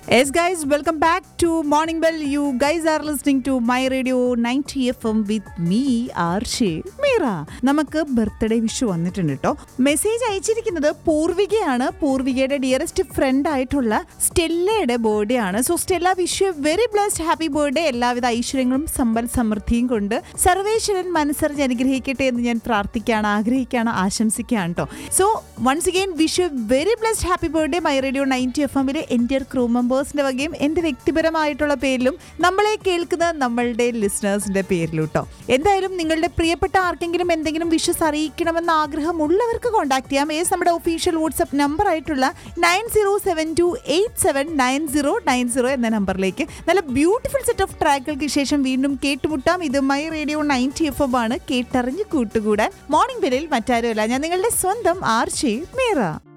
Yes, guys, welcome back to Morning Bell. You guys are listening to My Radio 90 FM with me, Arshi Meera. നമുക്ക് birthday wish വന്നിട്ടുണ്ട് കേട്ടോ. Message അയച്ചിരിക്കുന്നത് പൂർവികയാണ്. പൂർവികയുടെ dearest front ആയിട്ടുള്ള സ്റ്റെല്ലയുടെ birthday ആണ്. So Stella wish you very blessed happy birthday. എല്ലാവിധ ഐശ്വര്യങ്ങളും സമ്പൽ സമൃദ്ധിയും കൊണ്ട് സർവേശ്വരൻ മനസ്സറിഞ്ഞ് അനുഗ്രഹിക്കട്ടെ എന്ന് ഞാൻ പ്രാർത്ഥിക്കുകയാണ്, ആഗ്രഹിക്കുകയാണ്, ആശംസിക്കുകയാണ് കേട്ടോ. So once again wish you very blessed happy birthday. My radio 90 FM എൻ്റെ ക്രൂ മെമ്പേഴ്സിന്റെ വകയും എൻ്റെ വ്യക്തിപരമായിട്ടുള്ള പേരിലും നമ്മളെ കേൾക്കുന്ന നമ്മളുടെ ലിസണേഴ്സിന്റെ പേരിലും കേട്ടോ. എന്തായാലും നിങ്ങളുടെ പ്രിയപ്പെട്ട ആർക്കെങ്കിലും എന്തെങ്കിലും വിഷസ് അറിയിക്കണമെന്ന ആഗ്രഹമുള്ളവർക്ക് കോൺടാക്ട് ചെയ്യാം. നമ്മുടെ ഒഫീഷ്യൽ വാട്സ്ആപ്പ് നമ്പർ ആയിട്ടുള്ള 9072879090 എന്ന നമ്പറിലേക്ക്. നല്ല ബ്യൂട്ടിഫുൾ സെറ്റ് ഓഫ് ട്രാക്കുകൾക്ക് ശേഷം വീണ്ടും കേട്ടുമുട്ടാം. ഇത് മൈ റേഡിയോ 90 FM ആണ്. കേട്ടറിഞ്ഞ് കൂട്ടുകൂടാൻ മോർണിംഗ് ബെല്ലിൽ മറ്റാരുമല്ല, ഞാൻ നിങ്ങളുടെ സ്വന്തം ആർഷി മീറ.